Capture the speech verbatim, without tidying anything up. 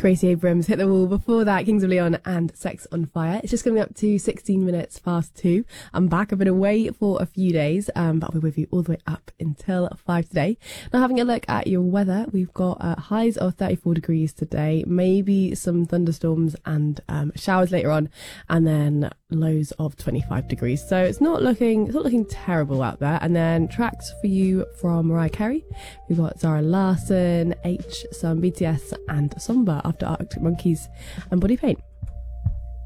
Gracie Abrams, Hit the Wall. Before that, Kings of Leon and Sex on Fire. It's just coming up to sixteen minutes past two. I'm back. I've been away for a few days, um, but I'll be with you all the way up until five today. Now, having a look at your weather, we've got uh, highs of thirty-four degrees today, maybe some thunderstorms and um, showers later on, and then lows of twenty-five degrees. So it's not looking, it's not looking terrible out there. And then tracks for you from Mariah Carey. We've got Zara Larsson, H, some B T S, and Somber after Arctic Monkeys and Body Paint.